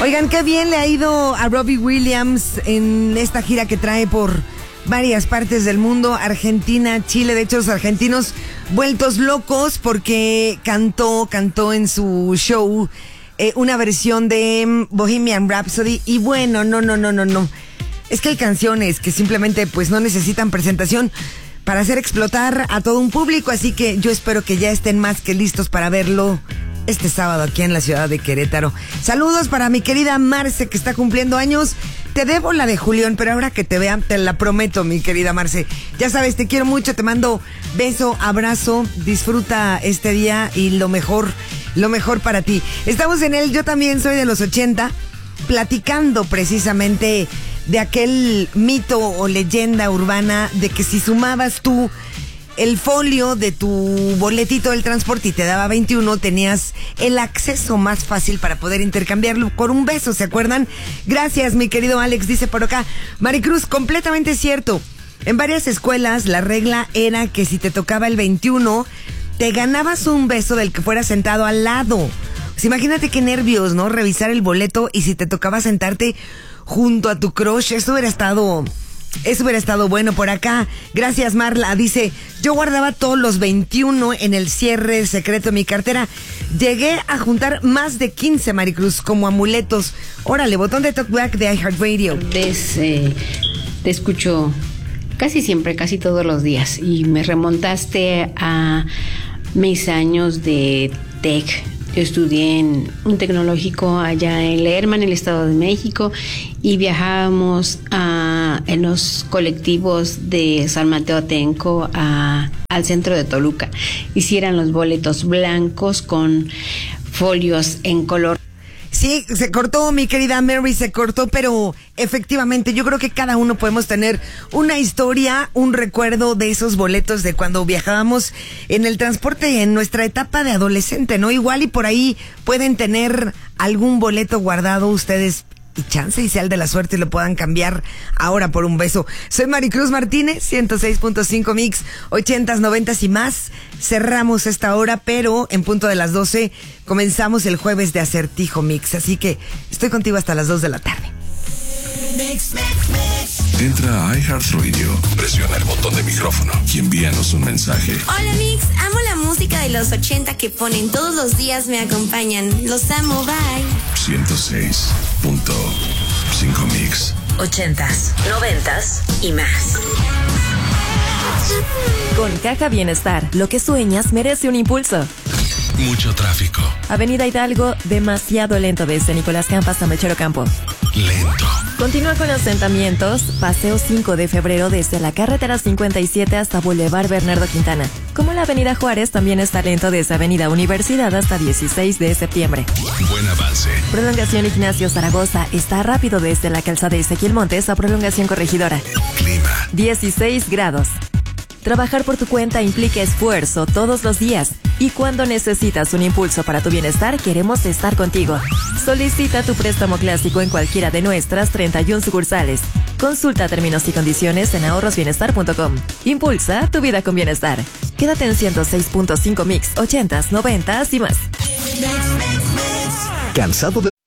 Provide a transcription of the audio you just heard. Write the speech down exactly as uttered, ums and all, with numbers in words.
Oigan, qué bien le ha ido a Robbie Williams en esta gira que trae por varias partes del mundo, Argentina, Chile. De hecho, los argentinos vueltos locos porque cantó, cantó en su show eh, una versión de Bohemian Rhapsody. Y bueno, no, no, no, no, no. Es que hay canciones que simplemente pues no necesitan presentación para hacer explotar a todo un público. Así que yo espero que ya estén más que listos para verlo este sábado aquí en la ciudad de Querétaro. Saludos para mi querida Marce, que está cumpliendo años. Te debo la de Julián, pero ahora que te vean, te la prometo, mi querida Marce. Ya sabes, te quiero mucho, te mando beso, abrazo, disfruta este día y lo mejor, lo mejor para ti. Estamos en el Yo También Soy de los ochenta, platicando precisamente de aquel mito o leyenda urbana de que si sumabas tú el folio de tu boletito del transporte y te daba veintiuno, tenías el acceso más fácil para poder intercambiarlo por un beso, ¿se acuerdan? Gracias, mi querido Alex, dice por acá. Maricruz, completamente cierto. En varias escuelas la regla era que si te tocaba el veintiuno, te ganabas un beso del que fuera sentado al lado. Pues imagínate qué nervios, ¿no? Revisar el boleto y si te tocaba sentarte junto a tu crush, eso hubiera estado... Eso hubiera estado bueno por acá. Gracias, Marla. Dice, yo guardaba todos los veintiuno en el cierre secreto de mi cartera. Llegué a juntar más de quince, Maricruz, como amuletos. Órale, botón de talkback de iHeartRadio. Des, eh, te escucho casi siempre, casi todos los días. Y me remontaste a mis años de tech. Yo estudié en un tecnológico allá en Lerma, en el Estado de México, y viajábamos a, en los colectivos de San Mateo Atenco a, al centro de Toluca. Hicieran los boletos blancos con folios en color. Sí, se cortó, mi querida Mary, se cortó, pero efectivamente yo creo que cada uno podemos tener una historia, un recuerdo de esos boletos de cuando viajábamos en el transporte en nuestra etapa de adolescente, ¿no? Igual y por ahí pueden tener algún boleto guardado ustedes y chance y sea el de la suerte y lo puedan cambiar ahora por un beso. Soy Maricruz Martínez, ciento seis punto cinco Mix, ochentas, noventas y más. Cerramos esta hora, pero en punto de las doce comenzamos el jueves de Acertijo Mix, así que estoy contigo hasta las dos de la tarde. Mix, mix, mix. Entra a iHeartRadio, presiona el botón de micrófono y envíanos un mensaje. Hola Mix, amo la música de los ochenta que ponen todos los días, me acompañan. Los amo, bye. ciento seis punto cinco Mix. Ochentas, noventas y más. Con Caja Bienestar, lo que sueñas merece un impulso. Mucho tráfico. Avenida Hidalgo, demasiado lento desde Nicolás Campas a Mechero Campo. Lento. Continúa con asentamientos. Paseo cinco de febrero desde la carretera cincuenta y siete hasta Boulevard Bernardo Quintana. Como la Avenida Juárez también está lento desde Avenida Universidad hasta dieciséis de septiembre. Buen avance. Prolongación Ignacio Zaragoza está rápido desde la calzada Ezequiel Montes a Prolongación Corregidora. Clima. dieciséis grados. Trabajar por tu cuenta implica esfuerzo todos los días. Y cuando necesitas un impulso para tu bienestar, queremos estar contigo. Solicita tu préstamo clásico en cualquiera de nuestras treinta y una sucursales. Consulta términos y condiciones en ahorros bienestar punto com. Impulsa tu vida con bienestar. Quédate en ciento seis punto cinco Mix, ochentas, noventas y más. ¿Cansado de